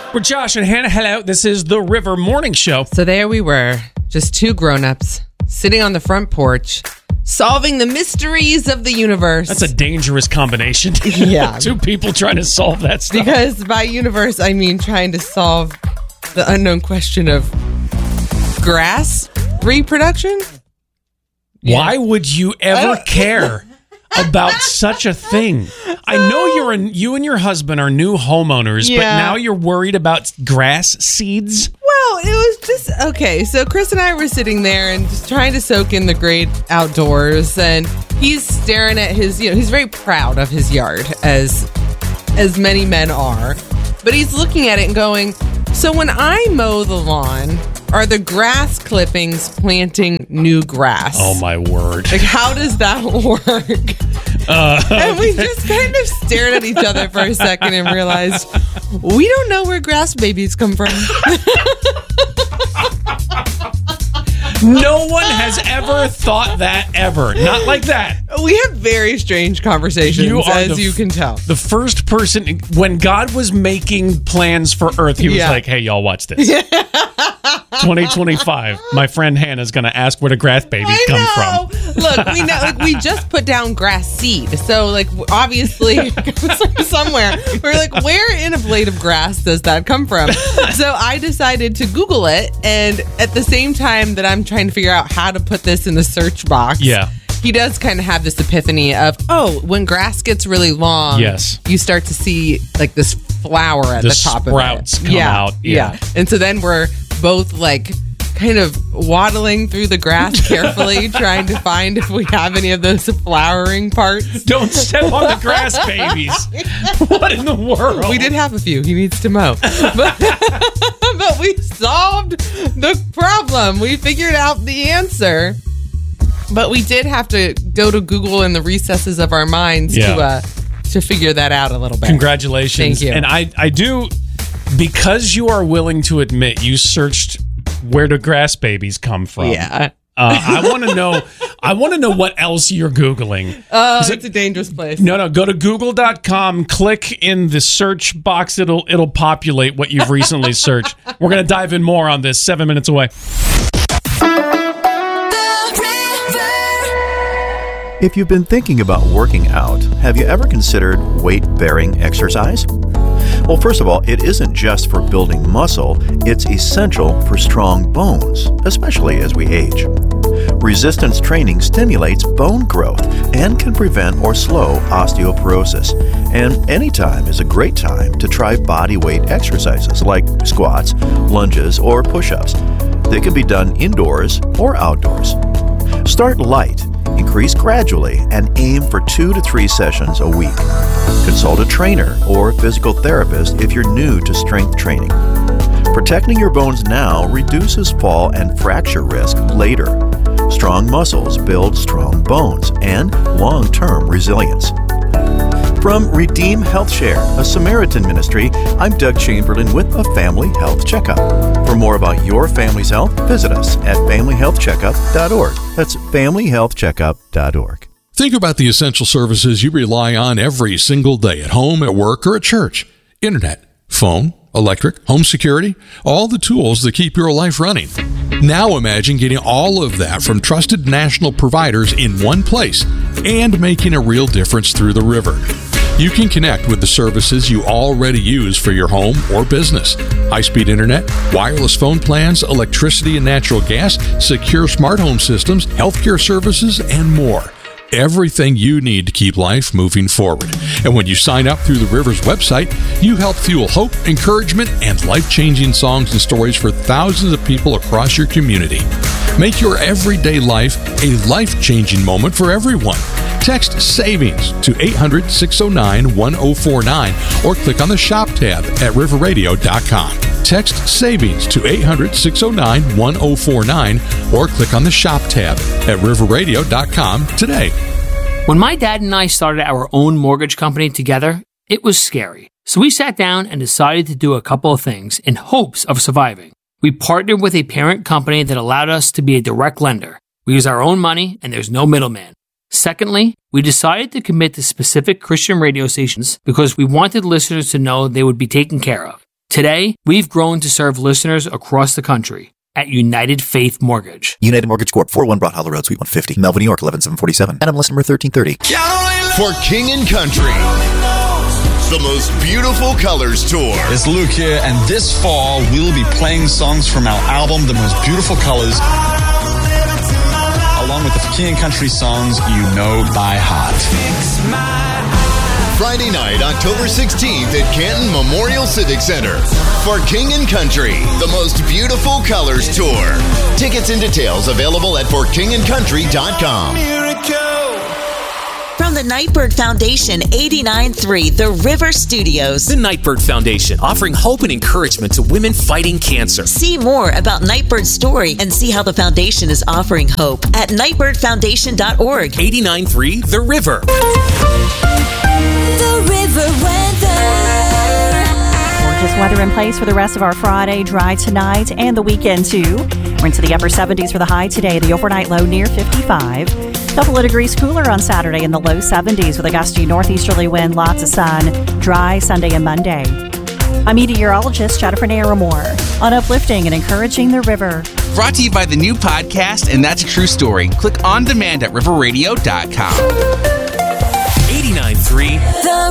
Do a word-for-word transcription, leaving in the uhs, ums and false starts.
We're Josh and Hannah. Hello, this is the River Morning Show. So there we were, just two grown-ups sitting on the front porch, solving the mysteries of the universe. That's a dangerous combination. Yeah. Two people trying to solve that stuff. Because by universe, I mean trying to solve the unknown question of grass reproduction. Why would you ever care about such a thing? I know you're an, you and your husband are new homeowners, Yeah. but now you're worried about grass seeds? Well, it was just, okay, so Chris and I were sitting there and just trying to soak in the great outdoors, and he's staring at his, you know, he's very proud of his yard, as as many men are, but he's looking at it and going, so when I mow the lawn, are the grass clippings planting new grass? Oh, my word. Like, how does that work? Uh, And we just kind of stared at each other for a second and realized we don't know where grass babies come from. No one has ever thought that ever. Not like that. We have very strange conversations, You are as the you f- can tell. The first person, when God was making plans for Earth, he was Yeah. like, hey, y'all, watch this. twenty twenty-five, my friend Hannah's going to ask where the grass babies I come know. from. Look, we know, like, we just put down grass seed, so like obviously it comes from somewhere. We're like, where in a blade of grass does that come from? So I decided to Google it, and at the same time that I'm trying to figure out how to put this in the search box, Yeah. he does kind of have this epiphany of, oh, when grass gets really long, Yes. you start to see like this flower at The the, top sprouts of it. come yeah, out, yeah. And so then we're both like kind of waddling through the grass carefully, trying to find if we have any of those flowering parts. Don't step on the grass babies. What in the world? We did have a few. He needs to mow. But, but we solved the problem. We figured out the answer. But we did have to go to Google in the recesses of our minds Yeah. to uh, to figure that out a little bit. Congratulations. Thank you. And I, I do, because you are willing to admit you searched where do grass babies come from. Yeah. Uh, I want to know. I want to know what else you're Googling. Oh, Is it's it- a dangerous place. No, no. Go to google dot com. Click in the search box. It'll it'll populate what you've recently searched. We're gonna dive in more on this. Seven minutes away. If you've been thinking about working out, have you ever considered weight-bearing exercise? Well, first of all, it isn't just for building muscle, it's essential for strong bones, especially as we age. Resistance training stimulates bone growth and can prevent or slow osteoporosis. And anytime is a great time to try body weight exercises like squats, lunges, or push-ups. They can be done indoors or outdoors. Start light, increase gradually, and aim for two to three sessions a week. Consult a trainer or physical therapist if you're new to strength training. Protecting your bones now reduces fall and fracture risk later. Strong muscles build strong bones and long-term resilience. From Redeem Health Share, a Samaritan ministry, I'm Doug Chamberlain with a Family Health Checkup. For more about your family's health, visit us at family health checkup dot org. That's family health checkup dot org. Think about the essential services you rely on every single day at home, at work, or at church. Internet, phone, electric, home security, all the tools that keep your life running. Now imagine getting all of that from trusted national providers in one place and making a real difference through the river. You can connect with the services you already use for your home or business. High-speed internet, wireless phone plans, electricity and natural gas, secure smart home systems, healthcare services, and more. Everything you need to keep life moving forward. And when you sign up through the River's website, you help fuel hope, encouragement, and life-changing songs and stories for thousands of people across your community. Make your everyday life a life-changing moment for everyone. Text SAVINGS to eight hundred, six oh nine, one oh four nine or click on the Shop tab at river radio dot com. Text SAVINGS to eight hundred, six oh nine, one oh four nine or click on the Shop tab at river radio dot com today. When my dad and I started our own mortgage company together, it was scary. So we sat down and decided to do a couple of things in hopes of surviving. We partnered with a parent company that allowed us to be a direct lender. We use our own money and there's no middleman. Secondly, we decided to commit to specific Christian radio stations because we wanted listeners to know they would be taken care of. Today, we've grown to serve listeners across the country at United Faith Mortgage. United Mortgage Corp, four oh one Broad Hollow Road, Suite one fifty, Melville, New York, eleven seven forty-seven. N M L S number thirteen thirty. For King and Country, the most beautiful colors tour. It's Luke here, and this fall we'll be playing songs from our album, The Most Beautiful Colors, along with the King and Country songs you know by heart. Friday night, October sixteenth at Canton Memorial Civic Center for King and Country, the most beautiful colors tour. Tickets and details available at for king and country dot com. From the Nightbird Foundation, eighty-nine point three The River Studios. The Nightbird Foundation, offering hope and encouragement to women fighting cancer. See more about Nightbird's story and see how the foundation is offering hope at nightbird foundation dot org. eighty-nine point three The River. The River Weather. Gorgeous weather in place for the rest of our Friday. Dry tonight and the weekend, too. We're into the upper seventies for the high today. The overnight low near fifty-five. Couple of degrees cooler on Saturday in the low seventies with a gusty northeasterly wind, lots of sun, dry Sunday and Monday. I'm meteorologist Jennifer Naramore on uplifting and encouraging the river. Brought to you by the new podcast, And That's a True Story. Click on demand at river radio dot com. eighty-nine point three The